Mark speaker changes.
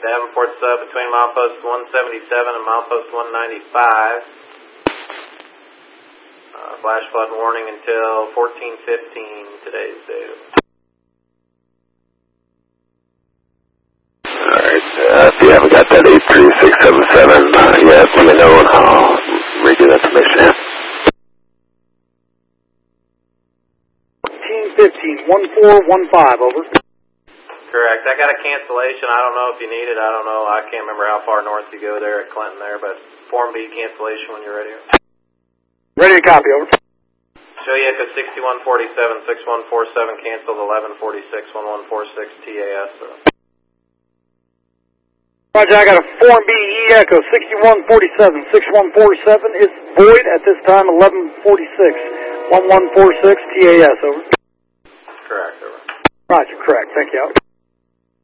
Speaker 1: Davenport sub between milepost 177 and milepost 195. Flash flood warning until 14:15 today's date.
Speaker 2: Alright, if you haven't got that 83677 yet, let me know and I'll redo that submission.
Speaker 3: 1415, over.
Speaker 1: Correct. I got a cancellation. I don't know if you need it. I don't know. I can't remember how far north you go there at Clinton there, but Form B cancellation when you're ready.
Speaker 3: Ready to copy, over.
Speaker 1: Show you echo 6147, 6147, canceled 1146, 1146 TAS.
Speaker 3: Roger, I got a Form B echo 6147, 6147 is void at this time, 1146, 1146 TAS, over.
Speaker 1: Correct, over.
Speaker 3: Roger, correct. Thank you.